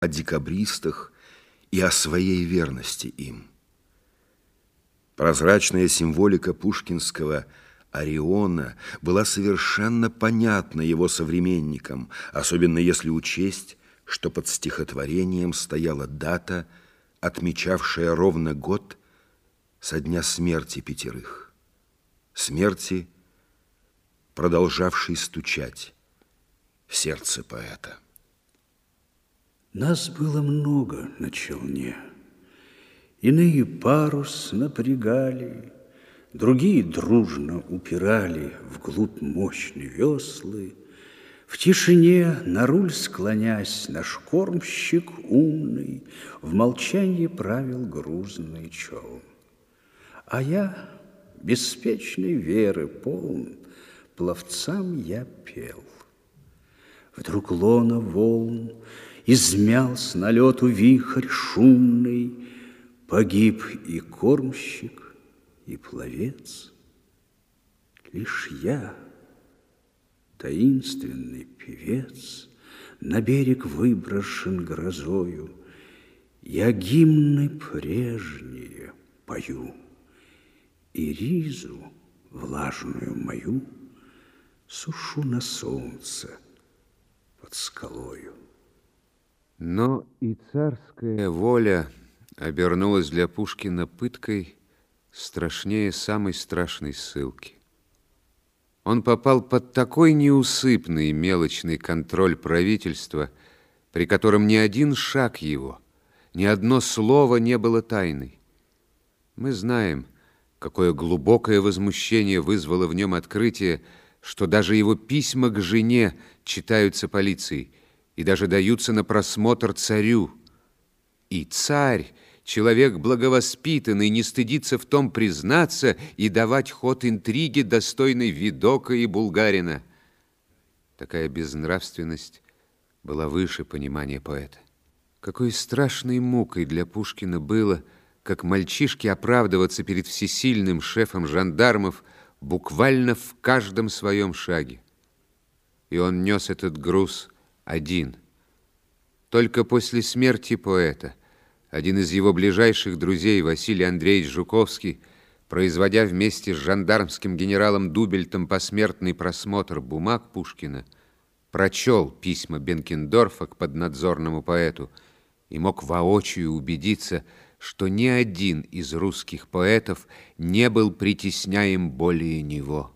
о декабристах и о своей верности им. Прозрачная символика пушкинского Ориона была совершенно понятна его современникам, особенно если учесть, что под стихотворением стояла дата, отмечавшая ровно год со дня смерти пятерых. Смерти, продолжавшей стучать в сердце поэта. Нас было много на челне. Иные парус напрягали, другие дружно упирали вглубь мощные веслы. В тишине, на руль склонясь, наш кормщик умный в молчании правил грузный челн. А я, беспечной веры полн, пловцам я пел. Вдруг лона волн измял с налету вихрь шумный, погиб и кормщик, и пловец. Лишь я, таинственный певец, на берег выброшен грозою, я гимны прежние пою, и ризу влажную мою сушу на солнце под скалою. Но и царская воля обернулась для Пушкина пыткой страшнее самой страшной ссылки. Он попал под такой неусыпный и мелочный контроль правительства, при котором ни один шаг его, ни одно слово не было тайной. Мы знаем, какое глубокое возмущение вызвало в нем открытие, что даже его письма к жене читаются полицией и даже даются на просмотр царю. И царь, человек благовоспитанный, не стыдится в том признаться и давать ход интриге, достойной Видока и Булгарина. Такая безнравственность была выше понимания поэта. Какой страшной мукой для Пушкина было, как мальчишке, оправдываться перед всесильным шефом жандармов буквально в каждом своем шаге. И он нес этот груз один. Только после смерти поэта один из его ближайших друзей, Василий Андреевич Жуковский, производя вместе с жандармским генералом Дубельтом посмертный просмотр бумаг Пушкина, прочел письма Бенкендорфа к поднадзорному поэту и мог воочию убедиться, что ни один из русских поэтов не был притесняем более него.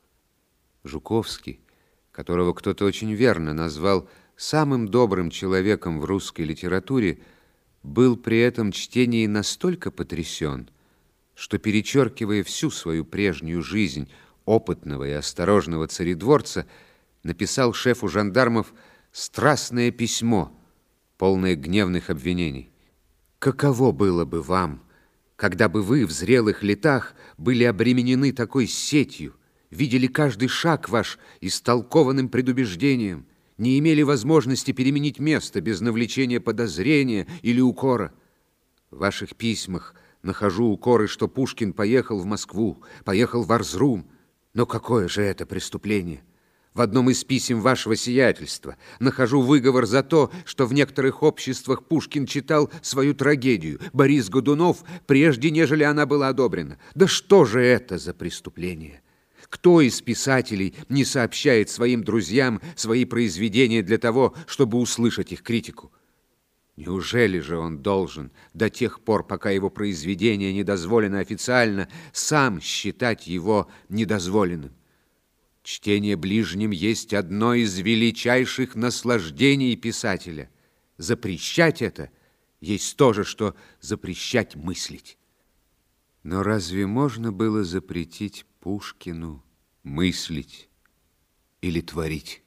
Жуковский, которого кто-то очень верно назвал самым добрым человеком в русской литературе, был при этом чтении настолько потрясен, что, перечеркивая всю свою прежнюю жизнь опытного и осторожного царедворца, написал шефу жандармов страстное письмо, полное гневных обвинений. Каково было бы вам, когда бы вы в зрелых летах были обременены такой сетью, видели каждый шаг ваш истолкованным предубеждением, не имели возможности переменить место без навлечения подозрения или укора? В ваших письмах нахожу укоры, что Пушкин поехал в Москву, поехал в Арзрум. Но какое же это преступление? В одном из писем вашего сиятельства нахожу выговор за то, что в некоторых обществах Пушкин читал свою трагедию «Борис Годунов», прежде нежели она была одобрена. Да что же это за преступление? Кто из писателей не сообщает своим друзьям свои произведения для того, чтобы услышать их критику? Неужели же он должен до тех пор, пока его произведение не дозволено официально, сам считать его недозволенным? Чтение ближним есть одно из величайших наслаждений писателя. Запрещать это есть то же, что запрещать мыслить. Но разве можно было запретить Пушкину мыслить или творить?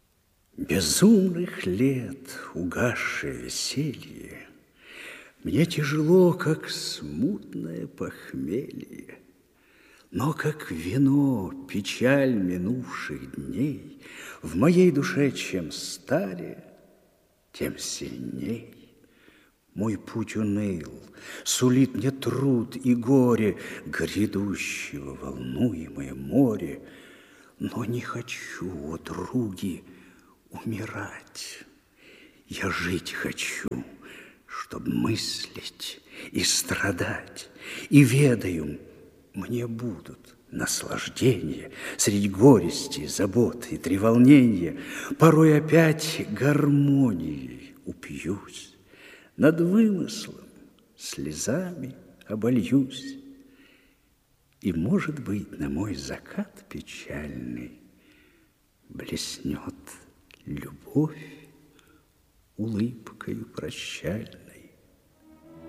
Безумных лет угасшее веселье мне тяжело, как смутное похмелье. Но как вино печаль минувших дней в моей душе чем старее, тем сильней. Мой путь уныл, сулит мне труд и горе грядущего волнуемое море. Но не хочу, о други, умирать. Я жить хочу, чтоб мыслить и страдать, и ведаю, мне будут наслаждения средь горести, забот и треволнения. Порой опять гармонией упьюсь, над вымыслом слезами обольюсь. И, может быть, на мой закат печальный блеснет любовь улыбкою прощальной.